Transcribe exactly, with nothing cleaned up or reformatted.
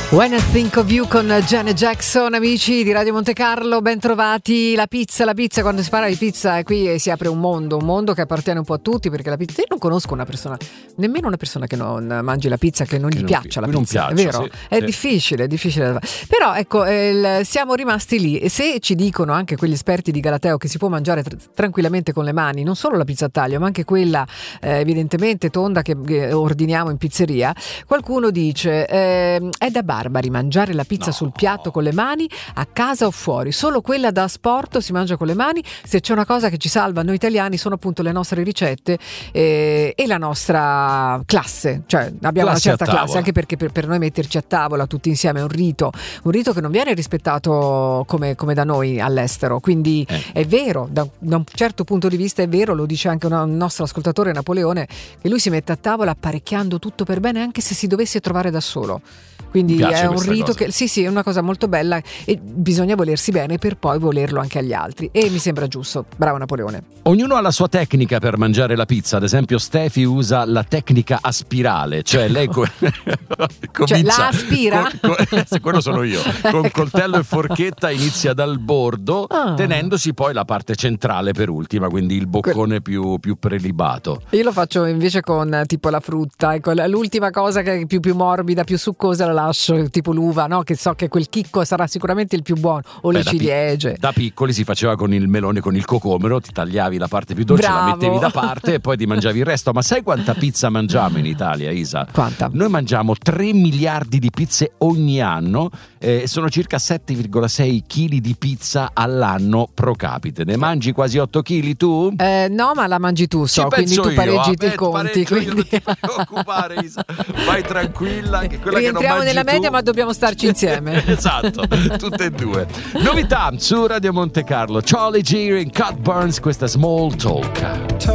When I Think of You con Janet Jackson, amici di Radio Monte Carlo, ben trovati. La pizza, la pizza, quando si parla di pizza qui si apre un mondo, un mondo che appartiene un po' a tutti, perché la pizza, io non conosco una persona, nemmeno una persona che non mangi la pizza, che non che gli non, piaccia la pizza, piaccia, è vero? Sì, è sì. difficile, è difficile. Però ecco, eh, siamo rimasti lì, e se ci dicono anche quegli esperti di Galateo che si può mangiare tr- tranquillamente con le mani, non solo la pizza a taglio, ma anche quella eh, evidentemente tonda che, che ordiniamo in pizzeria, qualcuno dice eh, è da barbari mangiare la pizza No. sul piatto con le mani, a casa o fuori, solo quella da sport si mangia con le mani. Se c'è una cosa che ci salva noi italiani sono appunto le nostre ricette eh, e la nostra classe, cioè abbiamo Classe una certa a tavola. classe, anche perché per, per noi metterci a tavola tutti insieme è un rito, un rito che non viene rispettato come, come da noi all'estero, quindi Eh. è vero, da, da un certo punto di vista è vero, lo dice anche una- un nostro ascoltatore Napoleone, che lui si mette a tavola apparecchiando tutto per bene anche se si dovesse trovare da solo. Quindi Mi piace è un questa rito cosa. che sì sì è una cosa molto bella e bisogna volersi bene per poi volerlo anche agli altri, e mi sembra giusto. Bravo Napoleone. Ognuno ha la sua tecnica per mangiare la pizza. Ad esempio Stefi usa la tecnica a spirale, cioè lei co- comincia la aspira? con- con- se quello sono io, con coltello e forchetta inizia dal bordo, Ah. tenendosi poi la parte centrale per ultima, quindi il boccone più, più prelibato. Io lo faccio invece con eh, tipo la frutta, ecco, la- l'ultima cosa che è più, più morbida, più succosa la lascio, tipo l'uva, no? Che so che quel chicco sarà sicuramente il più buono, o Beh, le da pi- ciliegie. Da piccoli si faceva con il melone, con il cocomero, ti tagliavi la parte più dolce, Bravo. la mettevi da parte e poi ti mangiavi il resto. Ma sai quanta pizza mangiamo in Italia, Isa? Quanta? Noi mangiamo tre miliardi di pizze ogni anno, eh, sono circa sette virgola sei chili di pizza all'anno pro capite. Ne mangi quasi otto chili tu? Eh, no, ma la mangi tu, so, Ci quindi penso tu io, pareggi ah, i beh, conti. pareggio io, Quindi... non ti preoccupare, Isa. Vai tranquilla, che quella che non rientriamo mangi nella tu- media, ma dobbiamo starci insieme. Esatto, tutte e due. Novità su Radio Monte Carlo, Charlie G in Cut Burns, questa Small Talk.